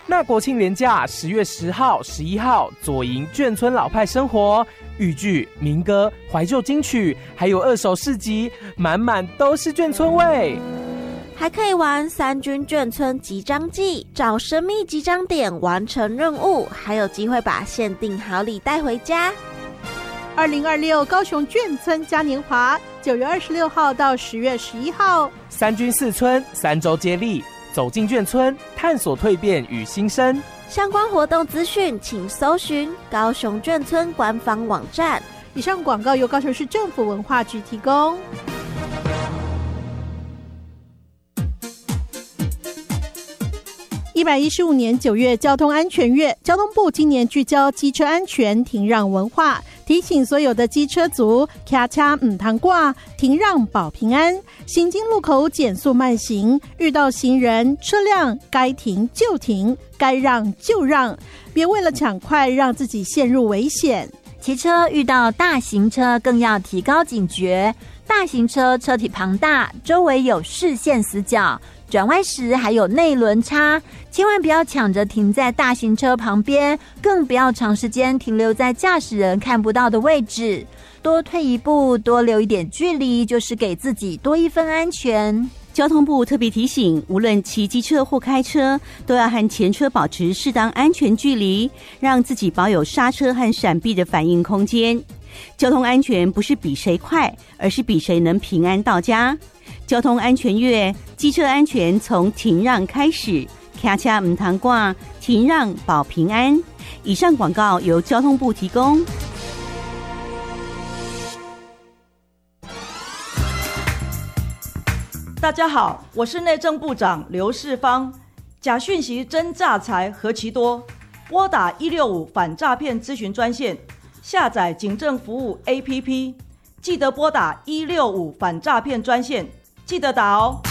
那国庆连假10月10号、11号，左营眷村老派生活，豫剧、民歌、怀旧金曲，还有二手市集，满满都是眷村味。 还可以玩三军眷村集章记，找神秘集章点完成任务，还有机会把限定好礼带回家。 2026高雄眷村嘉年华9月26号到10月11号， 三军四村3周接力，走进眷村，探索蜕变与新生。 相关活动资讯请搜寻高雄眷村官方网站。 以上广告由高雄市政府文化局提供。115年9月交通安全月，交通部今年聚焦机车安全停让文化，提醒所有的机车族卡车唔通挂，停让保平安，行经路口减速慢行，遇到行人车辆该停就停，该让就让，别为了抢快让自己陷入危险。 骑车遇到大型车更要提高警觉，大型车车体庞大，周围有视线死角，转弯时还有内轮差，千万不要抢着停在大型车旁边，更不要长时间停留在驾驶人看不到的位置，多退一步，多留一点距离，就是给自己多一分安全。 交通部特别提醒，无论骑机车或开车，都要和前车保持适当安全距离，让自己保有刹车和闪避的反应空间。交通安全不是比谁快，而是比谁能平安到家。交通安全月，机车安全从停让开始，卡车唔通挂，停让保平安。以上广告由交通部提供。 大家好，我是内政部长刘世芳。假讯息真诈财何其多，拨打165反诈骗咨询专线，下载警政服务 APP， 记得拨打165反诈骗专线，记得打哦。